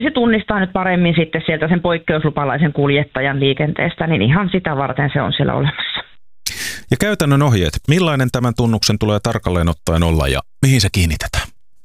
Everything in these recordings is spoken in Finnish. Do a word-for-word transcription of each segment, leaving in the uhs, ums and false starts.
Se tunnistaa nyt paremmin sitten sieltä sen poikkeuslupalaisen kuljettajan liikenteestä, niin ihan sitä varten se on siellä olemassa. Ja käytännön ohjeet, millainen tämän tunnuksen tulee tarkalleen ottaen olla ja mihin se kiinnitetään?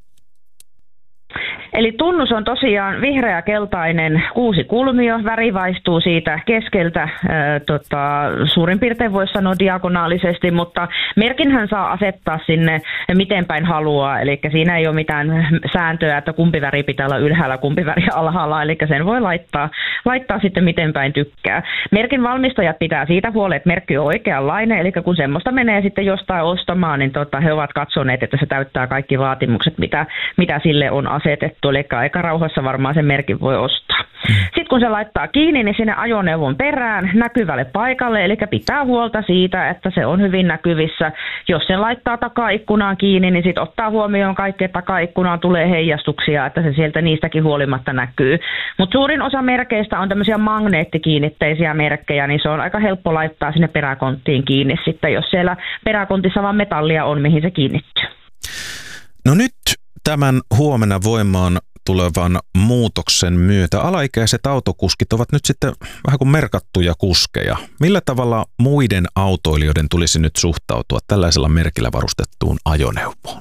Eli tunnus on tosiaan vihreä-keltainen kuusi kulmio, väri vaihtuu siitä keskeltä, ää, tota, suurin piirtein voisi sanoa diagonaalisesti, mutta merkinhän saa asettaa sinne miten päin haluaa, eli siinä ei ole mitään sääntöä, että kumpi väri pitää olla ylhäällä, kumpi väri alhaalla, eli sen voi laittaa, laittaa sitten miten päin tykkää. Merkin valmistajat pitää siitä huolen, että merkki on oikeanlainen, eli kun semmoista menee sitten jostain ostamaan, niin tota, he ovat katsoneet, että se täyttää kaikki vaatimukset, mitä, mitä sille on asetettu. Eli aika rauhassa varmaan sen merkin voi ostaa. Sitten kun se laittaa kiinni, niin sinne ajoneuvon perään näkyvälle paikalle, eli pitää huolta siitä, että se on hyvin näkyvissä. Jos se laittaa takaikkunaan kiinni, niin sitten ottaa huomioon kaikki, että takaikkunaan tulee heijastuksia, että se sieltä niistäkin huolimatta näkyy. Mutta suurin osa merkeistä on tämmöisiä magneettikiinnitteisiä merkkejä, niin se on aika helppo laittaa sinne peräkonttiin kiinni sitten, jos siellä peräkontissa vaan metallia on, mihin se kiinnittyy. No nyt tämän huomenna voimaan tulevan muutoksen myötä alaikäiset autokuskit ovat nyt sitten vähän kuin merkattuja kuskeja. Millä tavalla muiden autoilijoiden tulisi nyt suhtautua tällaisella merkillä varustettuun ajoneuvoon?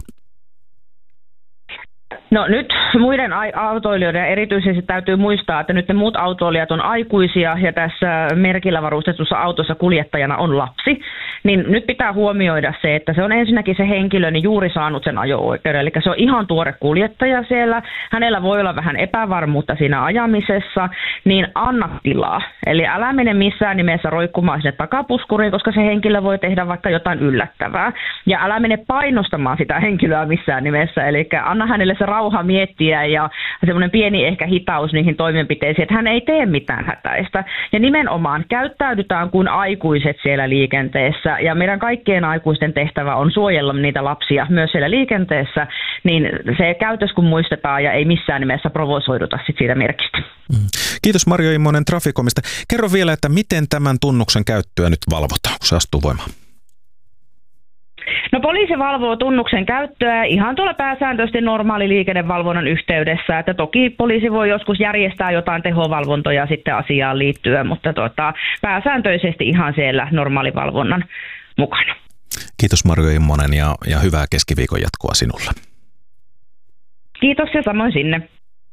No nyt muiden autoilijoiden erityisesti täytyy muistaa, että nyt ne muut autoilijat on aikuisia ja tässä merkillä varustetussa autossa kuljettajana on lapsi. Niin nyt pitää huomioida se, että se on ensinnäkin se henkilö niin juuri saanut sen ajo-oikeuden. Eli se on ihan tuore kuljettaja siellä. Hänellä voi olla vähän epävarmuutta siinä ajamisessa, niin anna tilaa. Eli älä mene missään nimessä roikkumaan sinne takapuskuriin, koska se henkilö voi tehdä vaikka jotain yllättävää. Ja älä mene painostamaan sitä henkilöä missään nimessä. Eli anna hänelle se rauha miettiä ja semmoinen pieni ehkä hitaus niihin toimenpiteisiin, että hän ei tee mitään hätäistä. Ja nimenomaan käyttäydytään kuin aikuiset siellä liikenteessä. Ja meidän kaikkien aikuisten tehtävä on suojella niitä lapsia myös siellä liikenteessä, niin se käytös kun muistetaan ja ei missään nimessä provosoiduta sit siitä merkistä. Kiitos Marjo Immonen Traficomista. Kerro vielä, että miten tämän tunnuksen käyttöä nyt valvotaan, kun se astuu voimaan? No poliisi valvoo tunnuksen käyttöä ihan tuolla pääsääntöisesti normaali liikennevalvonnan yhteydessä, että toki poliisi voi joskus järjestää jotain tehovalvontoja sitten asiaan liittyen, mutta tota, pääsääntöisesti ihan siellä normaalivalvonnan mukana. Kiitos Marjo Immonen ja, ja hyvää keskiviikon jatkoa sinulle. Kiitos ja samoin sinne.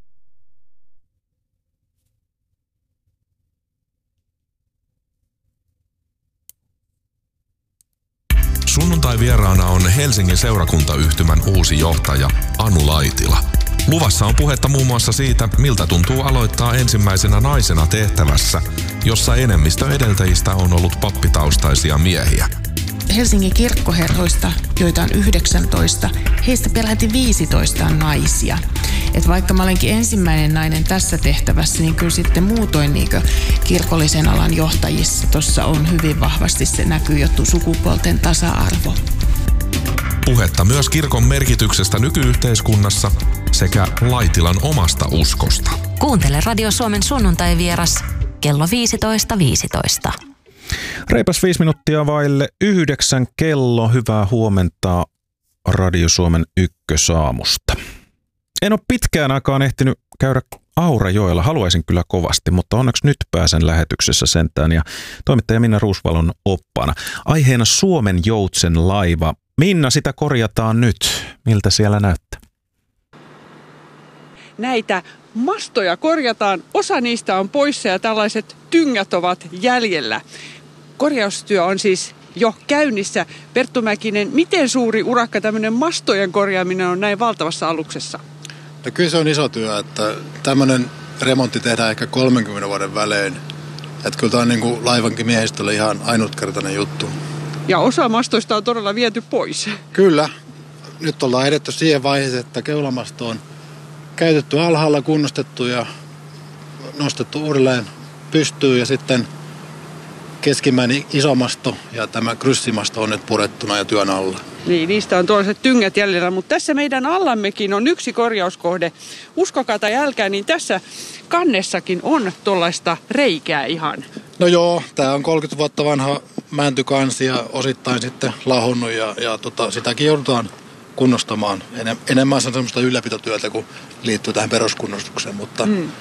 Sunnuntai vieraana on Helsingin seurakuntayhtymän uusi johtaja Anu Laitila. Luvassa on puhetta muun muassa siitä, miltä tuntuu aloittaa ensimmäisenä naisena tehtävässä, jossa enemmistö edeltäjistä on ollut pappitaustaisia miehiä. Helsingin kirkkoherroista, joita on yhdeksäntoista, heistä peräti viisitoista on naisia. Et vaikka mä olenkin ensimmäinen nainen tässä tehtävässä, niin kyllä sitten muutoin niin kirkollisen alan johtajissa tuossa on hyvin vahvasti se näkyy jo sukupuolten tasa-arvo. Puhetta myös kirkon merkityksestä nykyyhteiskunnassa sekä Laitilan omasta uskosta. Kuuntele Radio Suomen sunnuntai-vieras kello viisitoista viisitoista. Reipas viisi minuuttia vaille yhdeksän kello. Hyvää huomenta Radio Suomen ykkösaamusta. En ole pitkään aikaan ehtinyt käydä Aurajoella. Haluaisin kyllä kovasti, mutta onneksi nyt pääsen lähetyksessä sentään ja toimittaja Minna Ruusvalon oppaana. Aiheena Suomen joutsen laiva. Minna, sitä korjataan nyt. Miltä siellä näyttää? Näitä mastoja korjataan. Osa niistä on poissa ja tällaiset tyngät ovat jäljellä. Korjaustyö on siis jo käynnissä. Perttu Mäkinen, miten suuri urakka tämmöinen mastojen korjaaminen on näin valtavassa aluksessa? No kyllä se on iso työ, että tämmöinen remontti tehdään ehkä kolmenkymmenen vuoden välein. Että kyllä tämä on niin kuin laivankin miehistölle ihan ainutkertainen juttu. Ja osa mastoista on todella viety pois. Kyllä. Nyt ollaan edetty siihen vaiheeseen, että keulamasto on käytetty alhaalla, kunnostettu ja nostettu uudelleen pystyyn ja sitten keskimmäinen isomasto ja tämä kryssimasto on nyt purettuna ja työn alla. Niin, niistä on tuollaiset tyngät jäljellä, mutta tässä meidän allammekin on yksi korjauskohde. Uskokaa tai älkää, niin tässä kannessakin on tuollaista reikää ihan. No joo, tämä on kolmekymmentä vuotta vanha mäntykansi ja osittain sitten lahonnut ja, ja tota, sitäkin joudutaan kunnostamaan. Enemmän se on semmoista ylläpitotyötä, kun liittyy tähän peruskunnostukseen, mutta mm.